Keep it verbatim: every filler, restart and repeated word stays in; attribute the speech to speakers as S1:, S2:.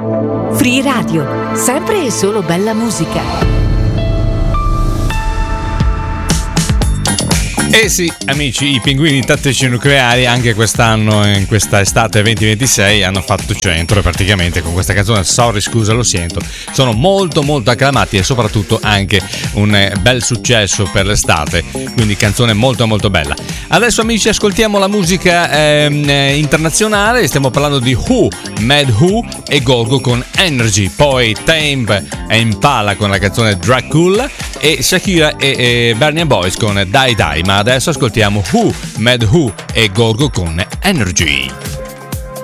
S1: Free Radio, sempre e solo bella musica.
S2: Eh sì, amici, i pinguini tattici nucleari anche quest'anno, in questa estate duemilaventisei, hanno fatto centro praticamente con questa canzone Sorry, scusa, lo sento. Sono molto molto acclamati e soprattutto anche un bel successo per l'estate, quindi canzone molto molto bella. Adesso, amici, ascoltiamo la musica eh, internazionale. Stiamo parlando di Who, Mad Who e Gorgo con Energy, poi Tame e Impala con la canzone Dracula e Shakira e, e Burna Boy con Die Die. Ma adesso ascoltiamo Who, Mad Who e Gorgo con Energy.